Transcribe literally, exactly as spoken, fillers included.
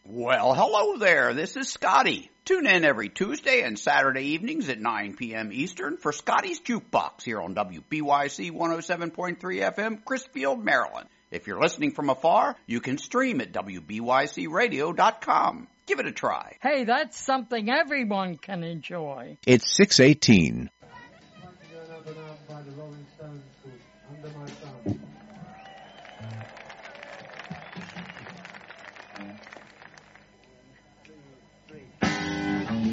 Well, hello there. This is Scotty. Tune in every Tuesday and Saturday evenings at nine p.m. Eastern for Scotty's Jukebox here on W B Y C one oh seven point three F M, Chrisfield, Maryland. If you're listening from afar, you can stream at W B Y C radio dot com. Give it a try. Hey, that's something everyone can enjoy. It's six eighteen.